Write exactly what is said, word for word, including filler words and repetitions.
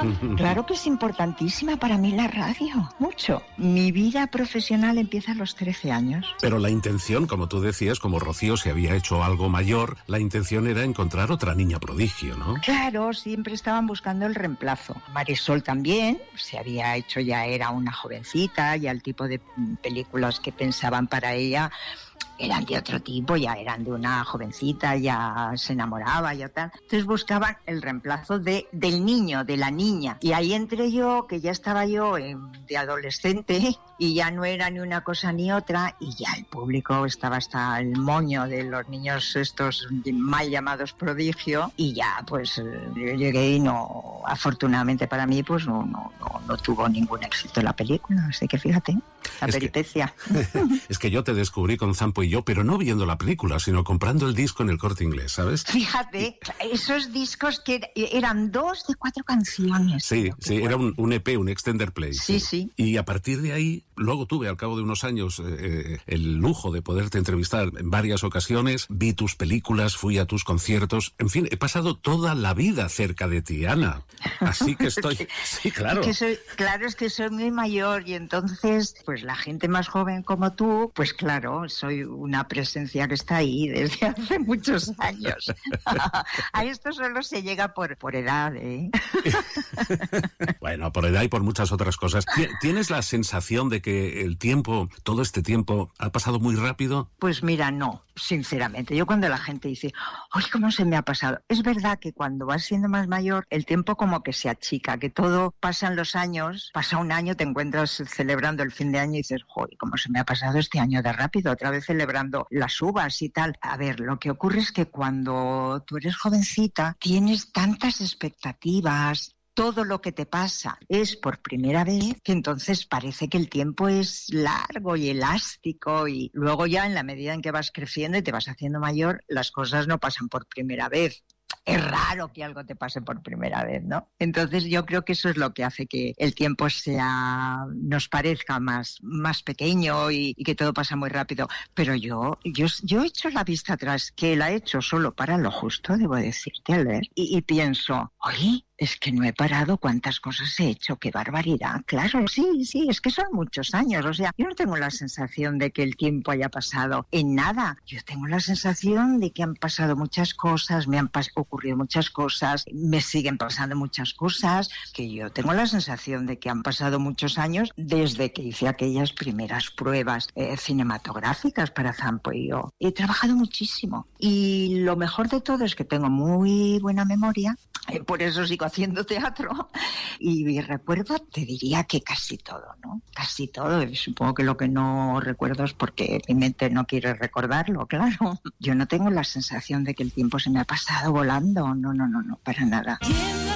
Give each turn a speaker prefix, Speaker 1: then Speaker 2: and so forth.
Speaker 1: Claro que es importantísima para mí la radio, mucho. Mi vida profesional empieza a los trece años.
Speaker 2: Pero la intención, como tú decías, como Rocío se había hecho algo mayor, la intención era encontrar otra niña prodigio, ¿no?
Speaker 1: Claro, siempre estaban buscando el reemplazo. Marisol también, se había hecho, ya era una jovencita, ya el tipo de películas que pensaban para ella eran de otro tipo, ya eran de una jovencita, ya se enamoraba, ya tal. Entonces buscaban el reemplazo de, del niño, de la niña. Y ahí entré yo, que ya estaba yo eh, de adolescente, y ya no era ni una cosa ni otra, y ya el público estaba hasta el moño de los niños estos mal llamados prodigio, y ya pues yo llegué y no, afortunadamente para mí, pues no, no, no, no tuvo ningún éxito la película, así que fíjate, la es peripecia.
Speaker 2: Que, es que yo te descubrí con Zampo y yo, pero no viendo la película, sino comprando el disco en el Corte Inglés, ¿sabes?
Speaker 1: Fíjate, esos discos que eran dos de cuatro canciones.
Speaker 2: Sí, sí, era un, un E P, un extender play.
Speaker 1: Sí, sí, sí.
Speaker 2: Y a partir de ahí, luego tuve al cabo de unos años eh, el lujo de poderte entrevistar en varias ocasiones, vi tus películas, fui a tus conciertos, en fin, he pasado toda la vida cerca de ti, Ana. Así que estoy...
Speaker 1: que,
Speaker 2: sí, claro.
Speaker 1: Que soy, claro, es que soy muy mayor y entonces, pues la gente más joven como tú, pues claro, soy una presencia que está ahí desde hace muchos años. A esto solo se llega por, por edad, ¿eh?
Speaker 2: Bueno, por edad y por muchas otras cosas. ¿Tienes la sensación de que el tiempo, todo este tiempo, ha pasado muy rápido?
Speaker 1: Pues mira, no, sinceramente. Yo cuando la gente dice, ¡ay, cómo se me ha pasado! Es verdad que cuando vas siendo más mayor, el tiempo como que se achica, que todo pasan los años, pasa un año, te encuentras celebrando el fin de año y dices, ¡ay, cómo se me ha pasado este año de rápido! Otra vez celebrando las uvas y tal. A ver, lo que ocurre es que cuando tú eres jovencita, tienes tantas expectativas, todo lo que te pasa es por primera vez, que entonces parece que el tiempo es largo y elástico, y luego ya en la medida en que vas creciendo y te vas haciendo mayor, las cosas no pasan por primera vez. Es raro que algo te pase por primera vez, ¿no? Entonces yo creo que eso es lo que hace que el tiempo sea, nos parezca más, más pequeño y, y que todo pasa muy rápido. Pero yo, yo, yo he hecho la vista atrás, que la he hecho solo para lo justo, debo decirte, al ver, y, y pienso, oye, es que no he parado, cuántas cosas he hecho, qué barbaridad. Claro, sí, sí, es que son muchos años. O sea, yo no tengo la sensación de que el tiempo haya pasado en nada. Yo tengo la sensación de que han pasado muchas cosas, me han pas- ocurrido muchas cosas, me siguen pasando muchas cosas, que yo tengo la sensación de que han pasado muchos años desde que hice aquellas primeras pruebas eh, cinematográficas para Zampo y yo. He trabajado muchísimo. Y lo mejor de todo es que tengo muy buena memoria, eh, por eso sigo haciendo teatro, y recuerdo, te diría que casi todo, ¿no? Casi todo. Y supongo que lo que no recuerdo es porque mi mente no quiere recordarlo, claro. Yo no tengo la sensación de que el tiempo se me ha pasado volando, no, no, no, no, para nada.